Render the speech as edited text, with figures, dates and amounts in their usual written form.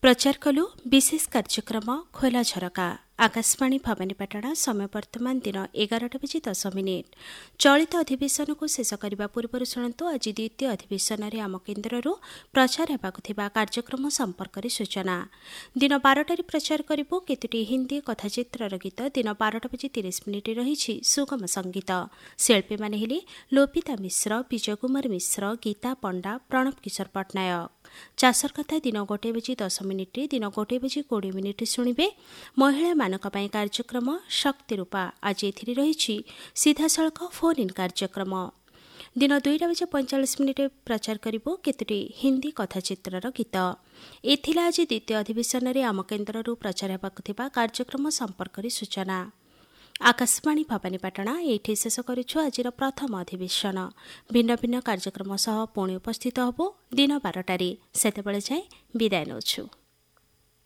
प्रचार कलु विशेष कार्यक्रम खोला झरका आकाशवाणी भवानीपाटना समय वर्तमान दिन 11:10 चलित अधिवेशन को शेष करने पूर्व शुणु आज द्वितीय अधिवेशन में आम केन्द्र प्रचार होगा कार्यक्रम संपर्क में सूचना दिन 12टार प्रचार करूँ केतोटी हिंदी कथाचित्र गीत दिन 12:30 रही सुगम संगीत शिल्पी मैंने हेले लोपिता मिश्र विजय कुमार मिश्र गीता पंडा प्रणव किशोर पट्टनायक चाषर कथा दिन 1:10 दिन 1:20 शुणे महिला मानक पई कार्यक्रम शक्ति रूपा आज एथिरे रही सीधासलख फोन इन कार्यक्रम दिन 2:45 प्रचार करिबो केतोटी हिंदी कथाचित्र गीत एथिला आज द्वितीय अधिवेशन में आम केन्द्र प्रचार होगा कार्यक्रम संपर्क में सूचना आकाशवाणी भवानीपाटना एठी शेष करुछु आजिर प्रथम अधिवेशन भिन्न भिन्न कार्यक्रम सह पुणी उपस्थित हबो दिन 12टारे सेतेबेले जाए विदाय नौछु।